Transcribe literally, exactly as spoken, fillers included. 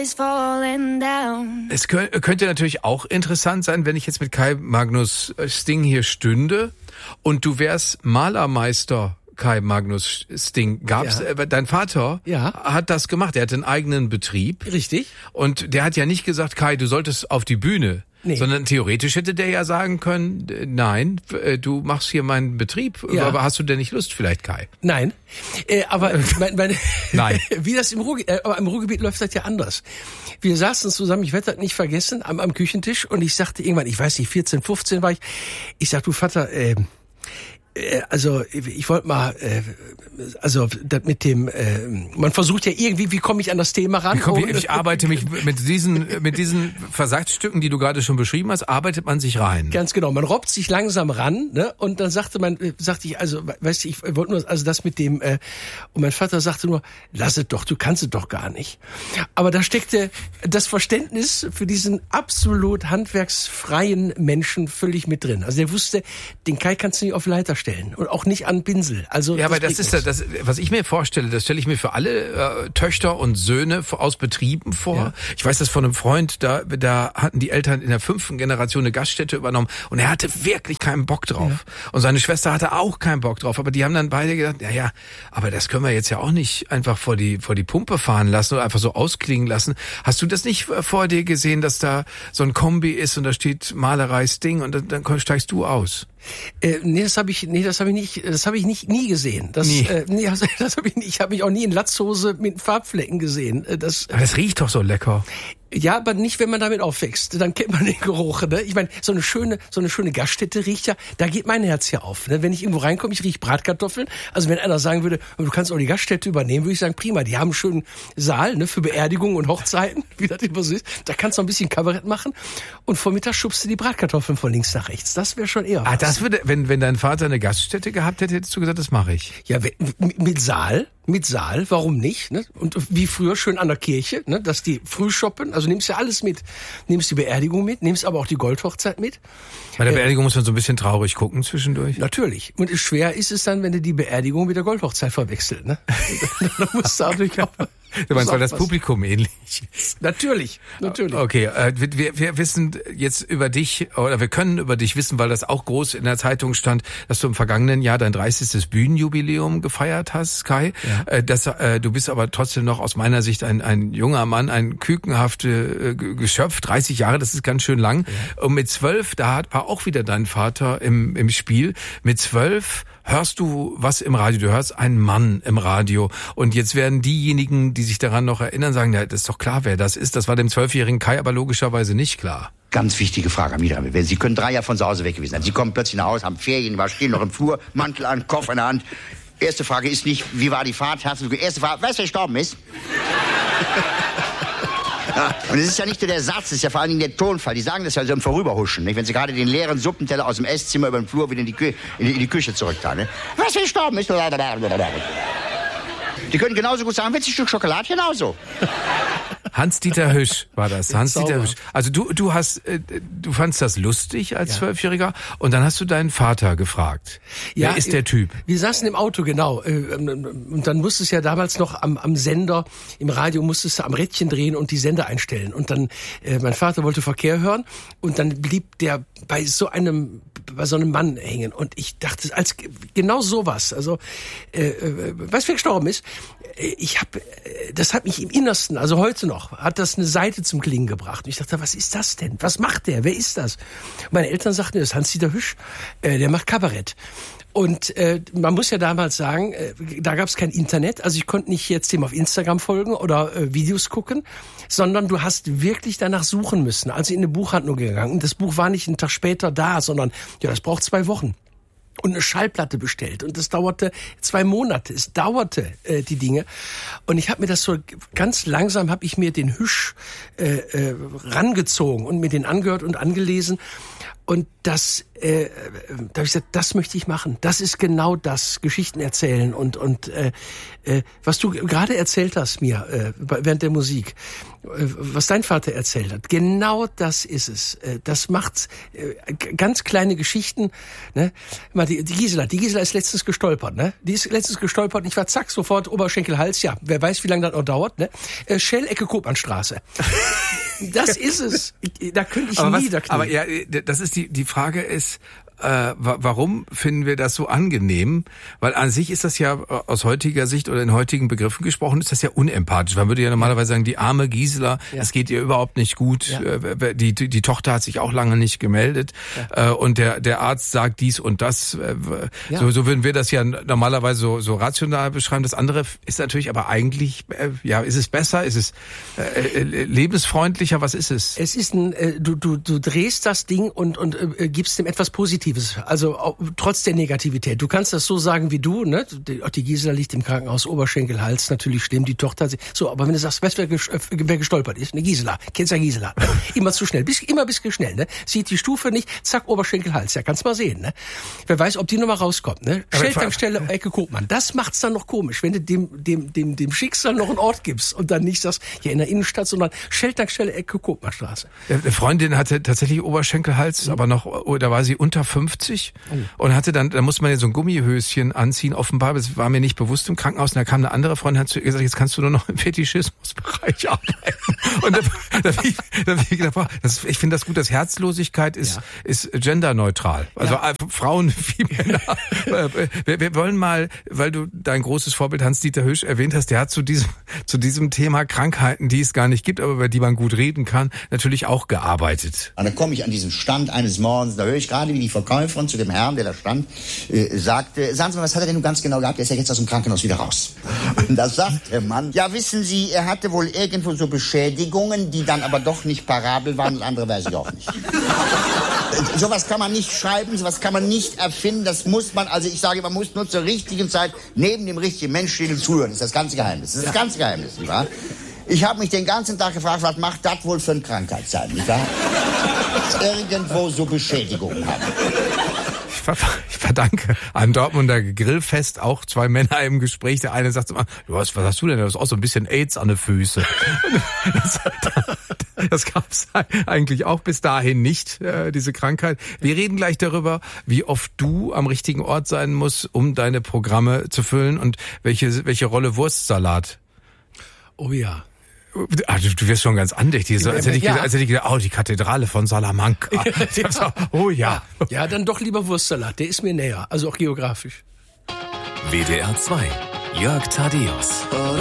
is falling down. Es könnt, könnte natürlich auch interessant sein, wenn ich jetzt mit Kai Magnus Sting hier stünde und du wärst Malermeister Kai Magnus Sting. Gab's, Ja. äh, dein Vater Ja. hat das gemacht. Er hat einen eigenen Betrieb. Richtig. Und der hat ja nicht gesagt, Kai, du solltest auf die Bühne. Nee. Sondern theoretisch hätte der ja sagen können, äh, nein, äh, du machst hier meinen Betrieb. Ja. Aber hast du denn nicht Lust vielleicht, Kai? Nein, äh, aber mein, mein, Nein. wie das im Ruhrgebiet, äh, aber im Ruhrgebiet läuft das ja anders. Wir saßen zusammen, ich werde das nicht vergessen, am, am Küchentisch und ich sagte irgendwann, ich weiß nicht, vierzehn, fünfzehn war ich, ich sag, du Vater, äh, äh, also ich wollte mal, äh, also das mit dem, äh, man versucht ja irgendwie, wie komme ich an das Thema ran? Ich, komm, Oh, ich arbeite mich mit diesen, mit diesen Versatzstücken, die du gerade schon beschrieben hast, arbeitet man sich rein. Ganz genau, man robbt sich langsam ran, ne? Und dann sagte man, äh, sagte ich, also, weißt du, ich wollte nur, also das mit dem, äh, und mein Vater sagte nur, lass es doch, du kannst es doch gar nicht. Aber da steckte das Verständnis für diesen absolut handwerksfreien Menschen völlig mit drin. Also der wusste, den Kai kannst du nicht auf Leiter stellen und auch nicht an Pinsel. Also Ja, aber das bringt ist nichts. das, was ich mir vorstelle, das stelle ich mir für alle äh, Töchter und Söhne aus Betrieben vor. Ja. Ich weiß das von einem Freund, da, da hatten die Eltern in der fünften Generation eine Gaststätte übernommen und er hatte wirklich keinen Bock drauf. Ja. Und seine Schwester hatte auch keinen Bock drauf, aber die haben dann beide gedacht, ja, ja, aber das können wir jetzt ja auch nicht einfach vor die, vor die Pumpe fahren lassen oder einfach so ausklingen lassen. Hast du das nicht vor dir gesehen, dass da so ein Kombi ist und da steht Malerei Sting und dann, dann steigst du aus? Äh, nee, das habe ich, nee, das habe ich nicht, das habe ich nicht nie gesehen. Das, Nie. Äh, nee, das, das habe ich nicht. Ich habe mich auch nie in Latzhose mit Farbflecken gesehen. Äh, Das, Aber das riecht doch so lecker. ja, aber nicht, wenn man damit aufwächst. Dann kennt man den Geruch. Ne? Ich meine, so eine schöne, so eine schöne Gaststätte riecht ja. Da geht mein Herz ja auf. Ne? Wenn ich irgendwo reinkomme, ich rieche Bratkartoffeln. Also wenn einer sagen würde, du kannst auch die Gaststätte übernehmen, würde ich sagen, prima. Die haben einen schönen Saal, ne, für Beerdigungen und Hochzeiten, wie das immer so ist. Da kannst du ein bisschen Kabarett machen und vormittag schubst du die Bratkartoffeln von links nach rechts. Das wäre schon eher Ah, was. das würde, wenn, wenn dein Vater eine Gaststätte gehabt hätte, hättest du gesagt, das mache ich. Ja, we- mit mit Saal, mit Saal, warum nicht? Ne? Und wie früher schön an der Kirche, ne? Dass die früh shoppen, also nimmst ja alles mit. Nimmst die Beerdigung mit, nimmst aber auch die Goldhochzeit mit. Bei der Beerdigung muss man so ein bisschen traurig gucken zwischendurch. Natürlich. Und schwer ist es dann, wenn du die Beerdigung mit der Goldhochzeit verwechselt. Ne? Dann musst du natürlich auch... Du meinst, weil das was- Publikum ähnlich ist. Natürlich, natürlich. Okay, äh, wir, wir wissen jetzt über dich, oder wir können über dich wissen, weil das auch groß in der Zeitung stand, dass du im vergangenen Jahr dein dreißigstes Bühnenjubiläum gefeiert hast, Kai. Ja. Äh, das, äh, du bist aber trotzdem noch aus meiner Sicht ein, ein junger Mann, ein kükenhafte äh, Geschöpf, dreißig Jahre, das ist ganz schön lang. Ja. Und mit zwölf, da war auch wieder dein Vater im, im Spiel. Mit zwölf hörst du was im Radio, du hörst einen Mann im Radio. Und jetzt werden diejenigen, die sich daran noch erinnern, sagen, ja, das ist doch klar, wer das ist. Das war dem zwölfjährigen Kai aber logischerweise nicht klar. Ganz wichtige Frage, Amira. Sie können drei Jahre von zu Hause weg gewesen sein. Sie kommen plötzlich nach Hause, haben Ferien, war stehen noch im Flur, Mantel an, Koffer in der Hand. Erste Frage ist nicht, wie war die Fahrt? Herzlich willkommen. Erste Frage, weißt du, wer gestorben ist? Ja, und es ist ja nicht nur der Satz, es ist ja vor allen Dingen der Tonfall. Die sagen das ja so im Vorüberhuschen, nicht? Wenn sie gerade den leeren Suppenteller aus dem Esszimmer über den Flur wieder in die, Kü in die, in die Küche zurücktragen. Ne? Was wer gestorben ist? Die können genauso gut sagen, willst du ein Stück Schokolade? Genauso. Hans-Dieter Hüsch war das. Hans-Dieter Zauber. Hüsch. Also du, du hast, äh, du fandst das lustig als Ja. Zwölfjähriger und dann hast du deinen Vater gefragt. Ja, Wer ist der Typ? Wir saßen im Auto, genau. äh, Und dann musstest du ja damals noch am, am Sender, im Radio musstest du am Rädchen drehen und die Sender einstellen. Und dann, äh, mein Vater wollte Verkehr hören und dann blieb der bei so einem, bei so einem Mann hängen. Und ich dachte, als genau sowas, also, äh, äh, weißt du, wer gestorben ist? Ich habe, das hat mich im Innersten, also heute noch, hat das eine Seite zum Klingen gebracht. Und ich dachte, was ist das denn? Was macht der? Wer ist das? Und meine Eltern sagten, das ist Hans-Dieter Hüsch, äh, der macht Kabarett. Und äh, man muss ja damals sagen, äh, da gab es kein Internet, also ich konnte nicht jetzt dem auf Instagram folgen oder äh, Videos gucken, sondern du hast wirklich danach suchen müssen. Also in eine Buchhandlung gegangen. Und das Buch war nicht einen Tag später da, sondern ja, das braucht zwei Wochen. Und eine Schallplatte bestellt. Und das dauerte zwei Monate. Es dauerte äh, die Dinge. Und ich habe mir das so ganz langsam, habe ich mir den Hüsch äh, äh, rangezogen und mir den angehört und angelesen. Und das, äh, da habe ich gesagt, das möchte ich machen. Das ist genau das, Geschichten erzählen. Und und äh, äh, was du gerade erzählt hast mir äh, während der Musik, äh, was dein Vater erzählt hat, genau das ist es. Äh, das macht äh, ganz kleine Geschichten. Ne? Mal die, die Gisela, die Gisela ist letztens gestolpert. Ne? Die ist letztens gestolpert. Und ich war zack sofort Oberschenkel, Hals. Ja, wer weiß, wie lange das noch dauert. Ne? Äh, Schell, Ecke Kopmannstraße. Das ist es. Da könnte ich aber niederknien. Aber ja, das ist die die Frage ist, äh, warum finden wir das so angenehm? Weil an sich ist das ja aus heutiger Sicht oder in heutigen Begriffen gesprochen, ist das ja unempathisch. Man würde ja normalerweise sagen, die arme Gisela, ja. Es geht ihr überhaupt nicht gut. Ja. Die, die die Tochter hat sich auch lange nicht gemeldet, ja. Und der der Arzt sagt dies und das. Ja. So so würden wir das ja normalerweise so so rational beschreiben. Das andere ist natürlich aber eigentlich, ja, ist es besser? Ist es äh, lebensfreundlicher? Was ist es? Es ist ein, äh, du du du drehst das Ding und und äh, gibst dem etwas Positives. Also auch, trotz der Negativität. Du kannst das so sagen wie du, ne? Die, die Gisela liegt im Krankenhaus, Oberschenkel, Hals, natürlich schlimm, die Tochter. So, aber wenn du sagst, weißt du, wer, wer gestolpert ist? Eine Gisela. Kennst ja Gisela. Ne? Immer zu schnell. Bis, immer bisschen schnell, ne? Sieht die Stufe nicht, zack, Oberschenkel, Hals. Ja, kannst mal sehen, ne? Wer weiß, ob die nochmal rauskommt, ne? Scheltankstelle, Ecke Kopmann. Das macht's dann noch komisch, wenn du dem, dem, dem, dem Schicksal noch einen Ort gibst und dann nicht sagst, ja, in der Innenstadt, sondern Scheltankstelle, Ecke Kopmannstraße. Eine Freundin hatte tatsächlich Oberschenkel, Hals, mhm. aber noch, da war sie unter fünfzig oh. und hatte dann, da musste man ja so ein Gummihöschen anziehen, offenbar, das war mir nicht bewusst im Krankenhaus, und da kam eine andere Freundin, hat zu ihr gesagt, jetzt kannst du nur noch im Fetischismusbereich arbeiten. Und da, da, da, da ich gedacht, boah, das, ich finde das gut, dass Herzlosigkeit ist, ja. ist genderneutral. Also ja. Frauen wie Männer. wir, wir wollen mal, weil du dein großes Vorbild Hans-Dieter Hösch erwähnt hast, der hat zu diesem, zu diesem Thema Krankheiten, die es gar nicht gibt, aber über die man gut reden kann, natürlich auch gearbeitet. Und dann komme ich an diesen Stand eines Morgens, da höre ich gerade, wie die Verkäuferin zu dem Herrn, der da stand, äh, sagte, sagen Sie mal, was hat er denn nun ganz genau gehabt? Er ist ja jetzt aus dem Krankenhaus wieder raus. Und da sagt der Mann, ja, wissen Sie, er hatte wohl irgendwo so Beschädigungen, die dann aber doch nicht parabel waren, und andere weiß ich auch nicht. Sowas kann man nicht schreiben, sowas kann man nicht erfinden, das muss man, also ich sage, man muss nur zur richtigen Zeit neben dem richtigen Mensch stehen und zuhören. Das ist das ganze Geheimnis. Das ist das ganze Geheimnis, nicht wahr? Ich habe mich den ganzen Tag gefragt, was macht das wohl für eine Krankheit sein, nicht wahr? Irgendwo so Beschädigungen haben. Ich verdanke einem Dortmunder Grillfest auch zwei Männer im Gespräch. Der eine sagt so, du hast, was hast du denn? Du hast auch so ein bisschen AIDS an den Füßen. Das, das gab es eigentlich auch bis dahin nicht, äh, diese Krankheit. Wir reden gleich darüber, wie oft du am richtigen Ort sein musst, um deine Programme zu füllen und welche, welche Rolle Wurstsalat. Oh ja. Ach, du, du wirst schon ganz andächtig, so, als hätte ich ja. gedacht, als hätte ich gedacht, oh, die Kathedrale von Salamanca. Ja. Oh ja. Ja, dann doch lieber Wurstsalat, der ist mir näher, also auch geografisch. W D R zwei, Jörg Thaddeus.